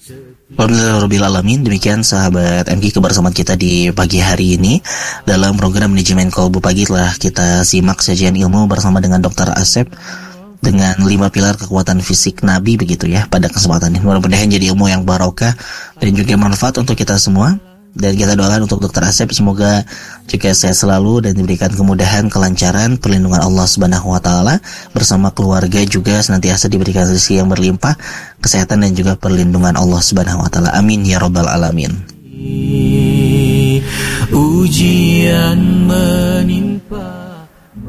Alhamdulillahirrahmanirrahim. Demikian sahabat MG kebersamaan kita di pagi hari ini dalam program Manajemen Kolbu Pagi. Telah kita simak sajian ilmu bersama dengan Dr. Asep dengan 5 pilar kekuatan fisik Nabi begitu ya pada kesempatan ini. Mudah-mudahan jadi ilmu yang barokah dan juga manfaat untuk kita semua. Dan kita doakan untuk Dr. Asep semoga juga sehat selalu dan diberikan kemudahan, kelancaran, perlindungan Allah Subhanahu wa taala bersama keluarga juga senantiasa diberikan rezeki yang berlimpah, kesehatan dan juga perlindungan Allah Subhanahu wa taala. Amin ya rabbal alamin. Ujian menimpa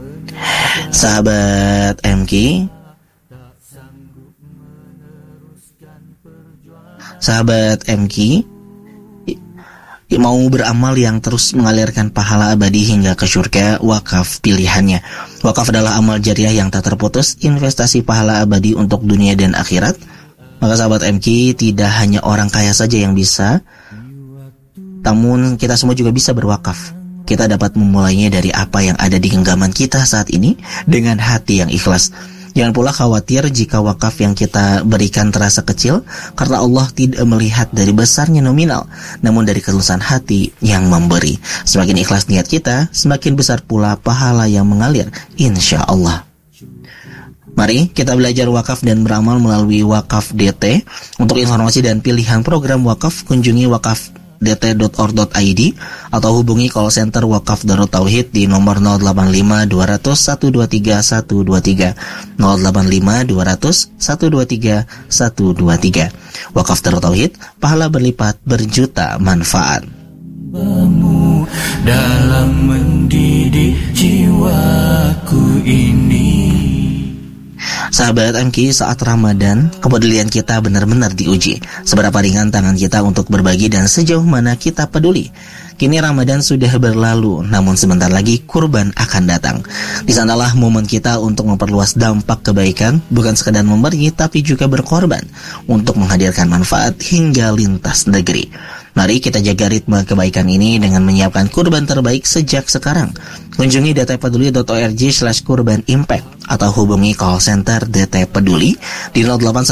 sahabat MK, sahabat MK, mau beramal yang terus mengalirkan pahala abadi hingga ke surga, wakaf pilihannya. Wakaf adalah amal jariah yang tak terputus, investasi pahala abadi untuk dunia dan akhirat. Maka sahabat MK, tidak hanya orang kaya saja yang bisa, namun kita semua juga bisa berwakaf. Kita dapat memulainya dari apa yang ada di genggaman kita saat ini dengan hati yang ikhlas. Jangan pula khawatir jika wakaf yang kita berikan terasa kecil, karena Allah tidak melihat dari besarnya nominal, namun dari ketulusan hati yang memberi. Semakin ikhlas niat kita, semakin besar pula pahala yang mengalir, insya Allah. Mari kita belajar wakaf dan beramal melalui Wakaf DT. Untuk informasi dan pilihan program wakaf, kunjungi wakafdt.org.id atau hubungi call center Wakaf Darut Tauhid di nomor 085 200 123 123 085 200 123 123. Wakaf Darut Tauhid, pahala berlipat berjuta manfaat. Dalam mendidik jiwaku ini. Sahabat MK, saat Ramadan, kepedulian kita benar-benar diuji. Seberapa ringan tangan kita untuk berbagi dan sejauh mana kita peduli. Kini Ramadan sudah berlalu, namun sebentar lagi kurban akan datang. Di sanalah momen kita untuk memperluas dampak kebaikan, bukan sekadar memberi, tapi juga berkorban untuk menghadirkan manfaat hingga lintas negeri. Mari kita jaga ritme kebaikan ini dengan menyiapkan kurban terbaik sejak sekarang. Kunjungi dtpeduli.org/kurban-impact atau hubungi call center DT Peduli di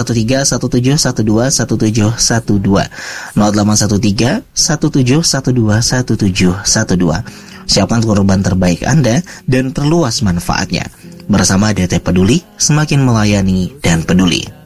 0813-1712-1712 0813-1712-1712. Siapkan kurban terbaik Anda dan perluas manfaatnya. Bersama DT Peduli, semakin melayani dan peduli.